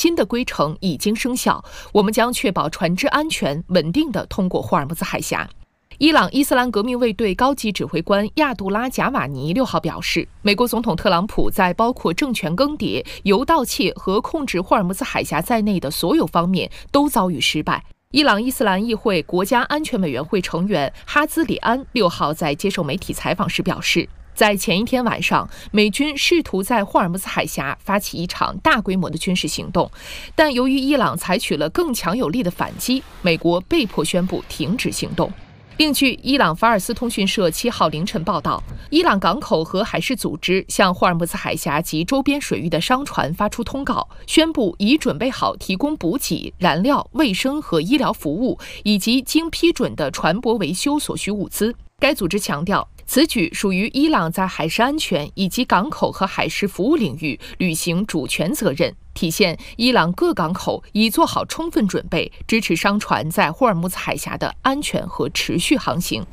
新的规程已经生效，我们将确保船只安全稳定地通过霍尔木兹海峡。伊朗伊斯兰革命卫队高级指挥官亚杜拉·贾瓦尼6号表示，美国总统特朗普在包括政权更迭、由盗窃和控制霍尔木兹海峡在内的所有方面都遭遇失败。伊朗伊斯兰议会国家安全委员会成员哈兹里安6号在接受媒体采访时表示，在前一天晚上，美军试图在霍尔木兹海峡发起一场大规模的军事行动，但由于伊朗采取了更强有力的反击，美国被迫宣布停止行动。另据伊朗法尔斯通讯社7号凌晨报道，伊朗港口和海事组织向霍尔木兹海峡及周边水域的商船发出通告，宣布已准备好提供补给、燃料、卫生和医疗服务，以及经批准的船舶维修所需物资。该组织强调，此举属于伊朗在海事安全以及港口和海事服务领域履行主权责任，体现伊朗各港口已做好充分准备，支持商船在霍尔木兹海峡的安全和持续航行。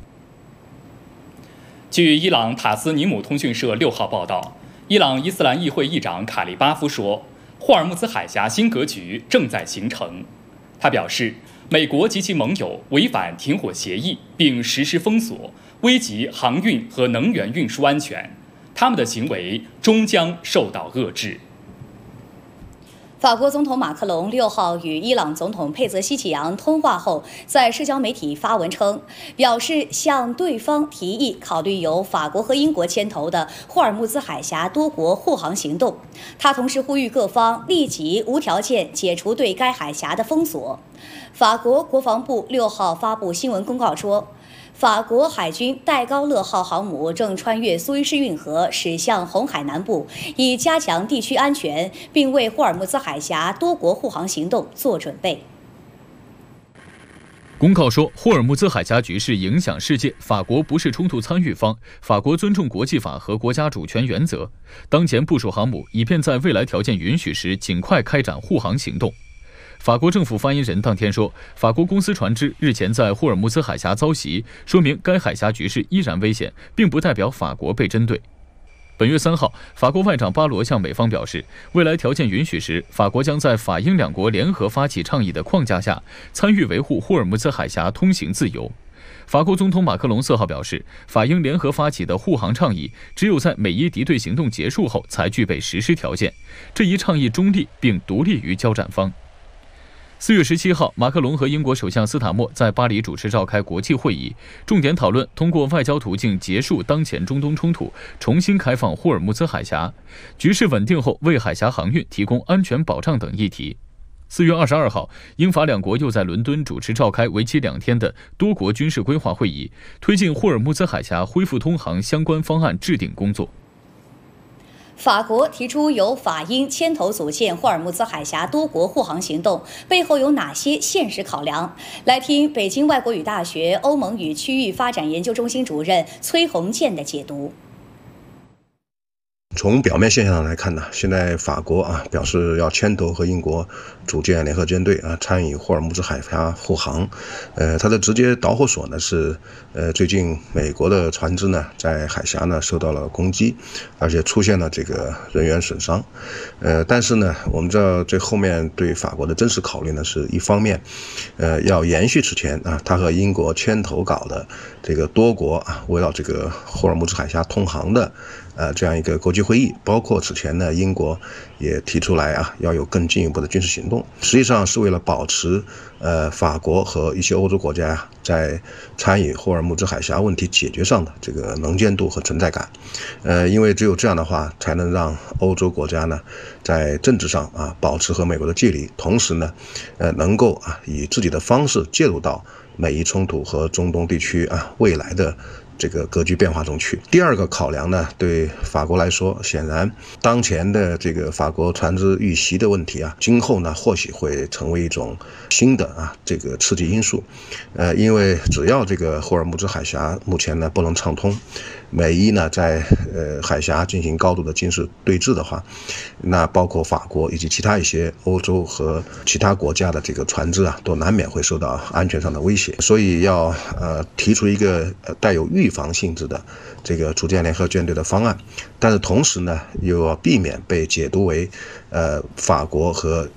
据伊朗塔斯尼姆通讯社6号报道，伊朗伊斯兰议会议长卡利巴夫说，霍尔木兹海峡新格局正在形成。他表示，美国及其盟友违反停火协议并实施封锁，危及航运和能源运输安全，他们的行为终将受到遏制。 法国总统马克龙6号与伊朗总统佩泽希奇扬通话后，在社交媒体发文称，表示向对方提议考虑由法国和英国牵头的霍尔木兹海峡多国护航行动。他同时呼吁各方立即无条件解除对该海峡的封锁。法国国防部6号发布新闻公告说，法国海军戴高乐号航母正穿越苏伊士运河驶向红海南部，以加强地区安全，并为霍尔木兹海峡多国护航行动做准备。 公告说，霍尔木兹海峡局势影响世界，法国不是冲突参与方，法国尊重国际法和国家主权原则。当前部署航母，以便在未来条件允许时尽快开展护航行动。法国政府发言人当天说，法国公司船只日前在霍尔木兹海峡遭袭，说明该海峡局势依然危险，并不代表法国被针对。本月3号，法国外长巴罗向美方表示，未来条件允许时，法国将在法英两国联合发起倡议的框架下，参与维护霍尔木兹海峡通行自由。法国总统马克龙4号表示，法英联合发起的护航倡议，只有在美伊敌对行动结束后才具备实施条件。这一倡议中立并独立于交战方。4月17号，马克龙和英国首相斯塔默在巴黎主持召开国际会议，重点讨论通过外交途径结束当前中东冲突，重新开放霍尔木兹海峡，局势稳定后为海峡航运提供安全保障等议题。4月22号，英法两国又在伦敦主持召开为期2天的多国军事规划会议，推进霍尔木兹海峡恢复通航相关方案制定工作。 法国提出由法英牵头组建霍尔木兹海峡多国护航行动，背后有哪些现实考量？来听北京外国语大学欧盟与区域发展研究中心主任崔洪建的解读。 从表面现象上来看呢，现在法国表示要牵头和英国组建联合舰队参与霍尔木兹海峡护航。它的直接导火索呢是最近美国的船只呢在海峡呢受到了攻击，而且出现了这个人员损伤。但是呢，我们知道这后面对法国的真实考虑呢是一方面，要延续之前他和英国牵头搞的这个多国围绕这个霍尔木兹海峡通航的这样一个国际会议，包括此前呢，英国也提出来要有更进一步的军事行动，实际上是为了保持法国和一些欧洲国家在参与霍尔木兹海峡问题解决上的这个能见度和存在感。因为只有这样的话，才能让欧洲国家呢在政治上保持和美国的距离，同时呢能够以自己的方式介入到美伊冲突和中东地区未来的这个格局变化中去。第二个考量呢，对法国来说，显然当前的这个法国船只遇袭的问题今后呢或许会成为一种新的这个刺激因素。因为只要这个霍尔木兹海峡目前呢不能畅通，美伊呢在海峡进行高度的军事对峙的话，那包括法国以及其他一些欧洲和其他国家的这个船只都难免会受到安全上的威胁。所以要提出一个带有预防性质的这个组建联合舰队的方案，但是同时呢又要避免被解读为法国和